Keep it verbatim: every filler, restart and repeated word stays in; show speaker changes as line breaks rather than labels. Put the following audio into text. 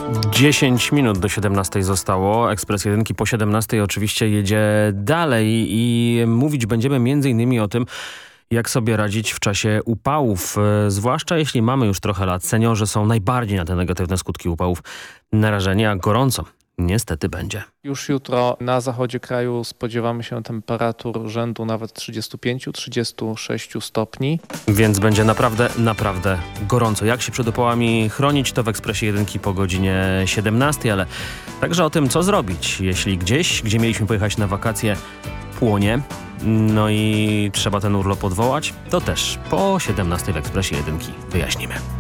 dziesięć minut do siedemnastej zostało. Ekspres Jedynki po siedemnastej oczywiście jedzie dalej i mówić będziemy między innymi o tym, jak sobie radzić w czasie upałów, zwłaszcza jeśli mamy już trochę lat. Seniorzy są najbardziej na te negatywne skutki upałów narażeni, a gorąco niestety będzie.
Już jutro na zachodzie kraju spodziewamy się temperatur rzędu nawet trzydziestu pięciu do trzydziestu sześciu stopni.
Więc będzie naprawdę, naprawdę gorąco. Jak się przed upałami chronić, to w Ekspresie Jedynki po godzinie siedemnastej, ale także o tym, co zrobić, jeśli gdzieś, gdzie mieliśmy pojechać na wakacje, płonie, no i trzeba ten urlop odwołać, to też po siedemnastej w Ekspresie Jedynki wyjaśnimy.